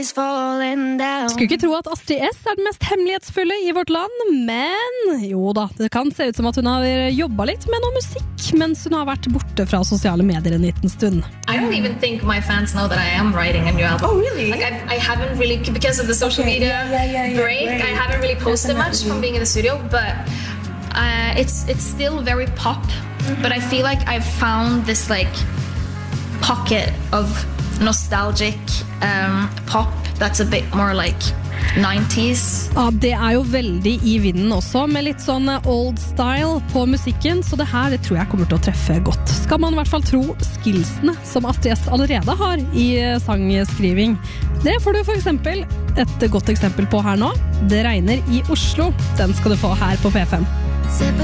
is falling down. Skulle ikke tro at Astrid S den mest hemmelighetsfulle I vårt land, men jo da, det kan se ut som at hun har jobbet litt med noe musikk, mens hun har vært borte fra sosiale medier en liten stund. I don't even think my fans know that I am writing a new album. Oh, really? Like I haven't really, because of the social media break, I haven't really posted much from being in the studio, but it's still very pop. But I feel like I've found this like pocket of nostalgic pop that's a bit more like 90s. Ja, det jo veldig I vinden også, med litt sånn old style på musikken, så det her det tror jeg kommer til å treffe godt. Skal man I hvert fall tro skillsene som Astrid S allerede har I sangskriving. Det får du for eksempel et godt eksempel på her nå. Det regner I Oslo. Den skal du få her på P5. Sip a